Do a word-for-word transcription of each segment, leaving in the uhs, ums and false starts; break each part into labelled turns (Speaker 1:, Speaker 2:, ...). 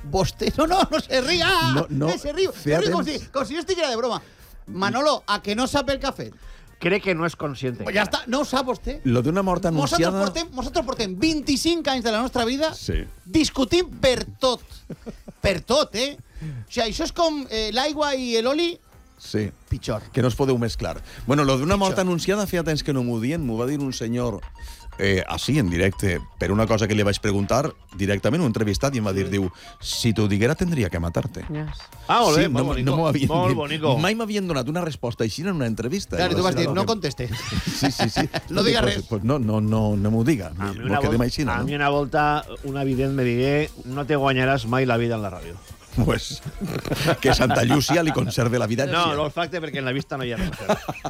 Speaker 1: vostè... No, no, no se ria!
Speaker 2: No, no,
Speaker 1: no se riu.
Speaker 2: feia
Speaker 1: Se riu com,
Speaker 2: temps-
Speaker 1: si, com si jo estiguera de broma. Manolo, a que no sap el que ha fet?
Speaker 3: Cree que no es consciente.
Speaker 1: Pues ja està, no ho sap vostè.
Speaker 2: Lo d'una mort
Speaker 1: Nosaltres
Speaker 2: anunciada...
Speaker 1: portem, nosaltres portem vint-i-cinc anys de la nostra vida
Speaker 2: Sí.
Speaker 1: discutint per tot. Per tot, eh? O sigui, això és com eh, l'aigua i l'oli,
Speaker 2: Sí.
Speaker 1: pitjor.
Speaker 2: Que no es podeu mesclar. Bueno, lo d'una mort
Speaker 1: Pitjor.
Speaker 2: anunciada feia temps que no m'ho dient, m'ho va dir un senyor eh, així, en directe, per una cosa que li vaig preguntar directament, un entrevistat, i em va dir, diu, si t'ho diguera tendria que matar-te.
Speaker 4: Yes.
Speaker 3: Ah, molt bé,
Speaker 2: sí,
Speaker 3: molt
Speaker 2: no,
Speaker 3: bonico.
Speaker 2: no m'ho havien
Speaker 3: Molt
Speaker 2: dit.
Speaker 3: bonico.
Speaker 2: Mai m'havien donat una resposta així en una entrevista.
Speaker 1: Clar, i tu vas dir, no
Speaker 2: contestes.
Speaker 1: conteste.
Speaker 2: Sí, sí, sí.
Speaker 1: No diga
Speaker 2: pues,
Speaker 1: res.
Speaker 2: Pues no, no, no, no m'ho diga.
Speaker 3: A mi,
Speaker 2: M'ho
Speaker 3: una
Speaker 2: quedem
Speaker 3: vol-
Speaker 2: així,
Speaker 3: a
Speaker 2: no?
Speaker 3: mi una volta una vident me digué no te guanyaràs mai la vida en la ràdio.
Speaker 2: Pues, que Santa Llúcia li conserve la vida.
Speaker 3: No, l'olfacte perquè en la vista no hi ha res.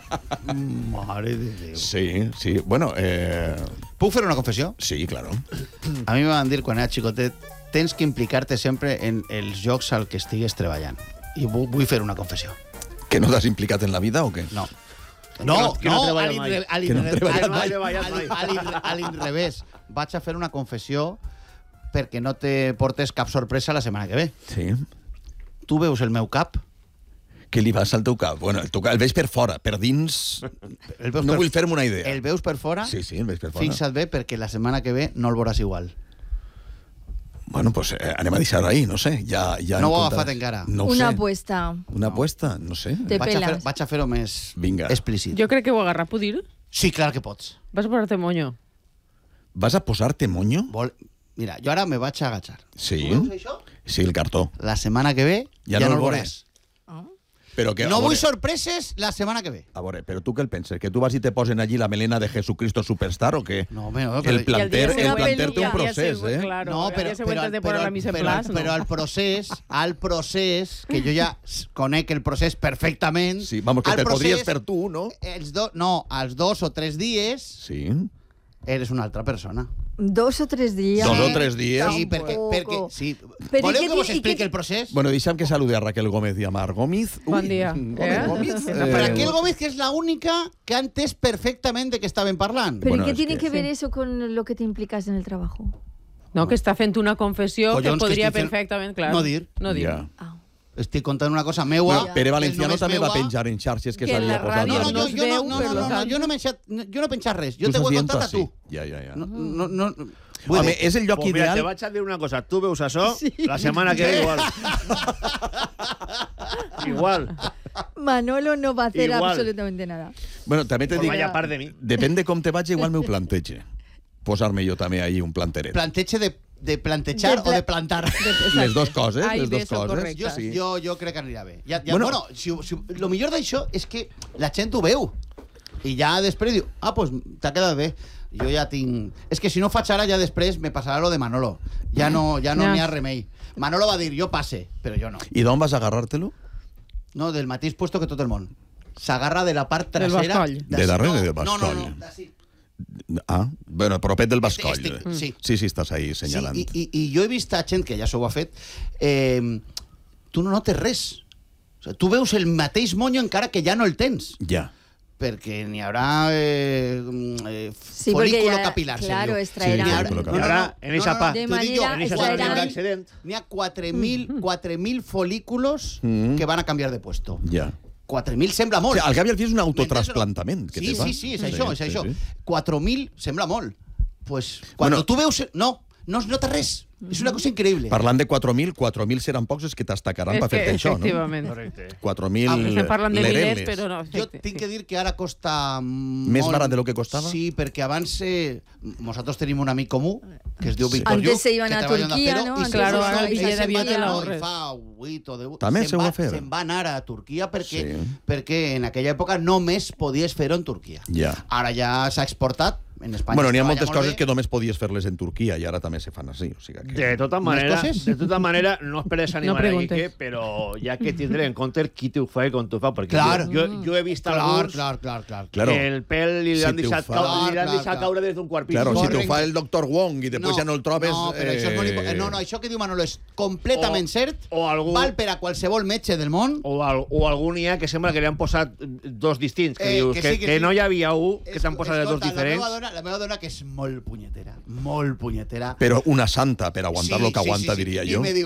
Speaker 1: Mare de Déu.
Speaker 2: Sí, sí. Bueno, eh...
Speaker 1: Puc fer una confessió?
Speaker 2: sí, claro.
Speaker 1: A mi me van dir quan era xicotet, tens que implicar-te sempre en els jocs al que estigues treballant. I vu- vull fer una confessió.
Speaker 2: Que no t'has implicat en la vida o què?
Speaker 1: No.
Speaker 3: que
Speaker 1: No,
Speaker 3: no- que no
Speaker 1: no,
Speaker 3: treballa
Speaker 1: a
Speaker 3: mai.
Speaker 1: l'inre- a
Speaker 2: Que no
Speaker 1: l'inre-
Speaker 2: treballa
Speaker 1: a
Speaker 2: mai.
Speaker 1: l'inre- a l'inre- a l'inrevés. Vaig a fer una confessió perquè no te portes cap sorpresa la setmana que ve.
Speaker 2: Sí.
Speaker 1: Tu veus el meu cap?
Speaker 2: Què li vas al teu cap? Bueno, el, teu cap, el veig per fora, per dins...
Speaker 1: El veus
Speaker 2: No
Speaker 1: per-
Speaker 2: vull fer-me una idea.
Speaker 1: El veus per fora?
Speaker 2: Sí, sí, el veig per fora.
Speaker 1: Fixa't bé perquè la setmana que ve no el veuràs igual.
Speaker 2: Bueno, pues eh, anem a deixar-ho ahí, no sé. Ja, ja
Speaker 1: No ho he
Speaker 2: encontraràs.
Speaker 1: agafat encara.
Speaker 2: No ho
Speaker 5: Una
Speaker 2: sé.
Speaker 5: apuesta.
Speaker 2: Una apuesta? No sé.
Speaker 5: Te
Speaker 1: Vaig a, fer,
Speaker 5: pelas.
Speaker 1: vaig a fer-ho més
Speaker 2: Vinga.
Speaker 1: explícit.
Speaker 4: Jo crec que ho agarra, puc dir?
Speaker 1: Sí, clar que pots.
Speaker 4: Vas a posar-te moño.
Speaker 2: Vas a posar-te moño?
Speaker 1: Vol... Mira, jo ara me vaig a agachar.
Speaker 2: Sí.
Speaker 1: Tu veus això?
Speaker 2: Sí, el cartó.
Speaker 1: La setmana que ve
Speaker 2: Ja
Speaker 1: ja,
Speaker 2: no
Speaker 1: no
Speaker 2: el
Speaker 1: el
Speaker 2: veuré.
Speaker 1: veuràs.
Speaker 2: Però que,
Speaker 1: No
Speaker 2: a
Speaker 1: vull
Speaker 2: veure,
Speaker 1: sorpreses la setmana que ve.
Speaker 2: a veure, però tu què el penses? Que tu vas i te posen allí la melena de Jesucristo Superstar o què?
Speaker 1: No, home, no, però-
Speaker 2: El planter,
Speaker 5: I el dia
Speaker 2: el
Speaker 5: següent-
Speaker 2: planter té un
Speaker 5: el día
Speaker 2: procés, eh?
Speaker 4: Claro,
Speaker 1: no,
Speaker 4: el
Speaker 1: però,
Speaker 4: dia següent
Speaker 1: però,
Speaker 4: has de
Speaker 1: però,
Speaker 4: poner la mise en
Speaker 1: però,
Speaker 4: place,
Speaker 1: però
Speaker 4: no?
Speaker 1: al procés, al procés, que jo ja s- conec el procés perfectament...
Speaker 2: Sí, vamos, que
Speaker 1: al
Speaker 2: te podries
Speaker 1: procés,
Speaker 2: fer tu, no?
Speaker 1: Els do, no, als dos o tres dies
Speaker 2: Sí.
Speaker 1: eres una altra persona.
Speaker 5: Dos o tres días.
Speaker 2: Dos o tres dies.
Speaker 1: Sí, perquè...
Speaker 5: Tampoco.
Speaker 1: perquè sí.
Speaker 5: Però
Speaker 1: Voleu
Speaker 5: i què
Speaker 1: que vos
Speaker 5: ti- i
Speaker 1: expliqui
Speaker 5: què-
Speaker 1: el procés?
Speaker 2: Bueno, deixa'm que saludi a Raquel Gómez i a Marc Gómez.
Speaker 4: Bon dia.
Speaker 2: Gómez,
Speaker 4: Eh?
Speaker 2: Gómez.
Speaker 4: Eh,
Speaker 2: eh,
Speaker 1: Raquel Gómez, que es la única que ha entès perfectament de què estaven parlant.
Speaker 5: ¿Pero
Speaker 2: Bueno,
Speaker 5: qué
Speaker 2: es
Speaker 5: tiene
Speaker 2: que-
Speaker 5: que ver eso con lo que te implicas en el trabajo?
Speaker 4: No, que està fent una confessió
Speaker 1: Collons,
Speaker 4: que
Speaker 1: que
Speaker 4: podria
Speaker 1: estic fent-
Speaker 4: perfectament, clar.
Speaker 1: No dir.
Speaker 4: No dir.
Speaker 2: Ja.
Speaker 5: Ah.
Speaker 1: Estic contant una cosa meua.
Speaker 2: Bueno, Pere
Speaker 1: que
Speaker 2: Valenciano
Speaker 1: només
Speaker 2: també va
Speaker 1: meua.
Speaker 2: penjar en xarxes que
Speaker 4: Que en
Speaker 2: s'havia
Speaker 4: la
Speaker 2: posat...
Speaker 4: ràdio
Speaker 1: No, no,
Speaker 2: en-
Speaker 1: jo,
Speaker 4: no es
Speaker 1: jo, no,
Speaker 4: veu,
Speaker 1: no,
Speaker 4: per
Speaker 1: no,
Speaker 4: lo
Speaker 1: no,
Speaker 4: tant.
Speaker 1: jo no he pensat, no, jo no he pensat res. Jo
Speaker 2: Tu
Speaker 1: t'ho
Speaker 2: estàs
Speaker 1: he
Speaker 2: dient
Speaker 1: contat a
Speaker 2: així.
Speaker 1: tu.
Speaker 2: Ja, ja, ja.
Speaker 1: No, no, no, vull
Speaker 2: Home,
Speaker 1: dir,
Speaker 2: és el lloc
Speaker 3: Pues mira, te
Speaker 2: ideal...
Speaker 3: vaig a dir una cosa. Tu veus això, la setmana que ve igual. Igual.
Speaker 5: Manolo no va a hacer
Speaker 3: Igual.
Speaker 5: absolutamente nada.
Speaker 2: Bueno, també te
Speaker 3: Pues
Speaker 2: dic...
Speaker 3: vaya part de mi.
Speaker 2: Depèn de com te vaig, igual m'ho plantege. Posar-me jo també ahí un planteret.
Speaker 1: planteche de, de plantejar
Speaker 5: De pla-
Speaker 1: o de plantar.
Speaker 2: Les dues coses,
Speaker 4: Ai,
Speaker 2: les
Speaker 4: bé,
Speaker 2: dues
Speaker 4: són
Speaker 2: coses.
Speaker 4: correctes.
Speaker 1: Jo,
Speaker 2: Sí.
Speaker 1: jo, jo crec que anirà bé. Ja, ja,
Speaker 2: Bueno.
Speaker 1: bueno, bueno si, si, lo millor d'això és que la gent ho veu. I ja després diu, ah, pues t'ha quedat bé. Jo ja tinc... És que si no faig ara, ja després me passarà lo de Manolo. Ja no ja no
Speaker 4: Ja.
Speaker 1: n'hi ha remei. Manolo va dir, jo passe, però jo no.
Speaker 2: I d'on vas a agarrar-te-lo?
Speaker 1: No, del mateix puesto que tot el món. S'agarra de la part
Speaker 4: Del
Speaker 1: trasera...
Speaker 4: bascoll.
Speaker 2: De darrere
Speaker 1: no,
Speaker 2: del
Speaker 1: No, no,
Speaker 2: bascoll.
Speaker 1: no, d'ací.
Speaker 2: Ah, bueno, propet del bascoll.
Speaker 1: Este- este, sí.
Speaker 2: Sí, sí, estàs ahí
Speaker 1: Sí,
Speaker 2: senyalant.
Speaker 1: i, i, I jo he vist a gent que ja s'ho ha fet, eh, tu no notes res. O sigui, tu veus el mateix monyo encara que ja no el tens.
Speaker 2: Ja.
Speaker 1: Perquè n'hi haurà eh, eh,
Speaker 5: Sí,
Speaker 1: folículo
Speaker 5: porque ya,
Speaker 1: capilar. se
Speaker 5: claro,
Speaker 1: diu.
Speaker 5: extraerán.
Speaker 2: Sí,
Speaker 1: N'hi ha-
Speaker 2: folículo
Speaker 3: I
Speaker 2: capilar.
Speaker 3: ara, en esa pa,
Speaker 5: De
Speaker 1: t'ho dic jo,
Speaker 5: manera-
Speaker 3: en esa
Speaker 5: extraerán-
Speaker 3: sección de accident,
Speaker 1: N'hi ha quatre mil quatre mil folículos
Speaker 2: Mm.
Speaker 1: que van a canviar de puesto.
Speaker 2: Ja.
Speaker 1: quatre mil sembla
Speaker 2: O
Speaker 1: molt.
Speaker 2: sigui, al cap i al fi és un autotrasplantament. Que
Speaker 1: Sí,
Speaker 2: te fa.
Speaker 1: sí, sí, és això, és això.
Speaker 2: sí.
Speaker 1: quatre mil sembla molt. Pues, quan
Speaker 2: Bueno.
Speaker 1: tu veus... No, no es nota res. És una cosa increïble.
Speaker 2: Parlant de quatre mil, quatre mil seran pocs els que t'estacaran
Speaker 4: És
Speaker 2: per
Speaker 4: que,
Speaker 2: fer-te això, no?
Speaker 4: efectivament.
Speaker 3: correcte.
Speaker 2: quatre mil
Speaker 1: Ah,
Speaker 4: Estem parlant de milers,
Speaker 2: lereles.
Speaker 4: però no.
Speaker 1: Jo
Speaker 4: efecte,
Speaker 1: tinc
Speaker 4: sí.
Speaker 1: que dir que ara costa
Speaker 2: Més
Speaker 1: molt.
Speaker 2: barat de lo que costava?
Speaker 1: Sí, perquè abans eh, nosaltres tenim un amic comú que es diu
Speaker 2: Sí.
Speaker 1: Víctor
Speaker 5: Antes
Speaker 1: Lluc,
Speaker 5: se iban
Speaker 1: que
Speaker 5: a
Speaker 1: treballa en
Speaker 5: Turquía,
Speaker 1: Acero,
Speaker 5: ¿no?
Speaker 1: i
Speaker 5: Antes
Speaker 4: Claro,
Speaker 1: se'n
Speaker 4: ara
Speaker 1: va-
Speaker 4: el bitllet
Speaker 1: se'n
Speaker 4: d'avió
Speaker 1: va
Speaker 4: te
Speaker 1: anar,
Speaker 4: l'ahorres.
Speaker 1: i fa vuit o deu...
Speaker 2: També
Speaker 1: se'n
Speaker 2: se ho
Speaker 1: va-
Speaker 2: va fer.
Speaker 1: Se'n va anar a Turquia perquè,
Speaker 2: Sí.
Speaker 1: perquè en aquella època només podies fer-ho en Turquia.
Speaker 2: Ja.
Speaker 1: Ara ja s'ha exportat, en Espanya
Speaker 2: Bueno,
Speaker 1: es
Speaker 2: n'hi ha
Speaker 1: treballa
Speaker 2: moltes
Speaker 1: molt
Speaker 2: coses
Speaker 1: bé.
Speaker 2: que només podies fer-les en Turquia i ara també se fan així. O sigui que...
Speaker 3: De tota
Speaker 1: Més
Speaker 3: manera,
Speaker 1: coses?
Speaker 3: de tota manera, no esperes animar
Speaker 4: No
Speaker 3: a
Speaker 4: preguntes.
Speaker 3: Quique, però ja que tindré en compte qui t'ho fa i com t'ho fa, perquè
Speaker 1: Clar.
Speaker 3: jo, jo, jo he vist
Speaker 1: Clar,
Speaker 3: alguns
Speaker 1: clar, clar, clar.
Speaker 2: Claro.
Speaker 3: que el pèl li
Speaker 2: Si
Speaker 3: l'han
Speaker 2: t'ho
Speaker 3: deixat,
Speaker 2: fa-
Speaker 3: cau,
Speaker 1: Clar,
Speaker 3: li l'han
Speaker 1: clar,
Speaker 3: deixat
Speaker 1: clar.
Speaker 3: caure des d'un quart pis.
Speaker 2: Claro, si t'ho
Speaker 1: Correcte.
Speaker 2: fa el doctor Wong i després ja no el trobes...
Speaker 1: No, però això és molt important. No, no, això que diu Manolo és completament
Speaker 3: O-
Speaker 1: cert.
Speaker 3: o algú-
Speaker 1: Val per a qualsevol metge del món.
Speaker 3: O, al, o algun hi ha que sembla que li han posat dos distints, que,
Speaker 1: Eh,
Speaker 3: dius,
Speaker 1: que
Speaker 3: que,
Speaker 1: sí,
Speaker 3: que,
Speaker 1: que sí.
Speaker 3: no hi havia un, que
Speaker 1: Es-
Speaker 3: t'han posat de dos
Speaker 1: escolta,
Speaker 3: diferents.
Speaker 1: La meva, dona, la meva dona, que és molt punyetera, molt punyetera.
Speaker 2: Però una santa per aguantar
Speaker 1: Sí,
Speaker 2: el que
Speaker 1: sí,
Speaker 2: aguanta,
Speaker 1: sí, sí.
Speaker 2: diria
Speaker 1: I
Speaker 2: jo.
Speaker 1: me diu,